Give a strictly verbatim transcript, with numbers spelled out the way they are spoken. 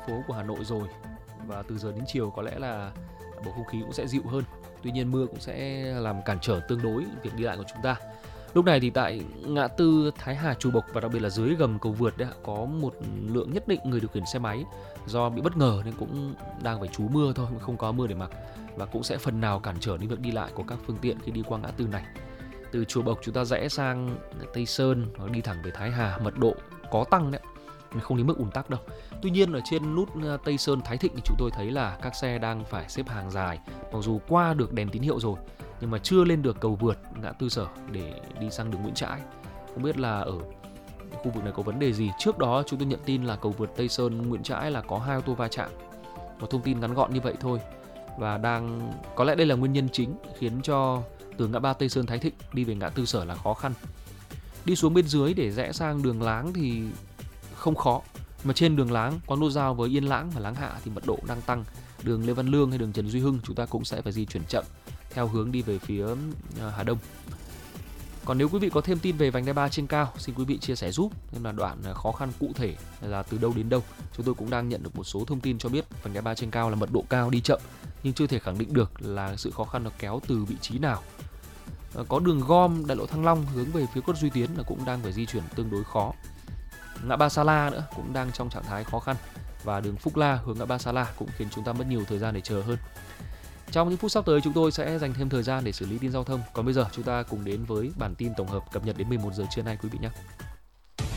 phố của Hà Nội rồi. Và từ giờ đến chiều có lẽ là bầu không khí cũng sẽ dịu hơn. Tuy nhiên mưa cũng sẽ làm cản trở tương đối việc đi lại của chúng ta. Lúc này thì tại ngã tư Thái Hà Chùa Bộc và đặc biệt là dưới gầm cầu vượt đấy, có một lượng nhất định người điều khiển xe máy do bị bất ngờ nên cũng đang phải trú mưa thôi, không có mưa để mặc, và cũng sẽ phần nào cản trở đến việc đi lại của các phương tiện khi đi qua ngã tư này. Từ Chùa Bộc chúng ta rẽ sang Tây Sơn hoặc đi thẳng về Thái Hà, mật độ có tăng đấy, không đến mức ùn tắc đâu. Tuy nhiên ở trên nút Tây Sơn Thái Thịnh thì chúng tôi thấy là các xe đang phải xếp hàng dài, mặc dù qua được đèn tín hiệu rồi nhưng mà chưa lên được cầu vượt ngã tư Sở để đi sang đường Nguyễn Trãi. Không biết là ở khu vực này có vấn đề gì. Trước đó chúng tôi nhận tin là cầu vượt Tây Sơn Nguyễn Trãi là có hai ô tô va chạm. Một thông tin ngắn gọn như vậy thôi. Và đang có lẽ đây là nguyên nhân chính khiến cho từ ngã ba Tây Sơn Thái Thịnh đi về ngã tư Sở là khó khăn. Đi xuống bên dưới để rẽ sang đường Láng thì không khó, mà trên đường Láng có nút giao với Yên Lãng và Láng Hạ thì mật độ đang tăng. Đường Lê Văn Lương hay đường Trần Duy Hưng chúng ta cũng sẽ phải di chuyển chậm theo hướng đi về phía Hà Đông. Còn nếu quý vị có thêm tin về vành đai ba trên cao, xin quý vị chia sẻ giúp. Nên là đoạn khó khăn cụ thể là từ đâu đến đâu. Chúng tôi cũng đang nhận được một số thông tin cho biết vành đai ba trên cao là mật độ cao đi chậm, nhưng chưa thể khẳng định được là sự khó khăn nó kéo từ vị trí nào. Có đường gom đại lộ Thăng Long hướng về phía Quất Duy Tiến là cũng đang phải di chuyển tương đối khó. Ngã ba Sa La nữa cũng đang trong trạng thái khó khăn, và đường Phúc La hướng ngã ba Sa La cũng khiến chúng ta mất nhiều thời gian để chờ hơn. Trong những phút sắp tới chúng tôi sẽ dành thêm thời gian để xử lý tin giao thông. Còn bây giờ chúng ta cùng đến với bản tin tổng hợp cập nhật đến mười một giờ trưa nay quý vị nhé.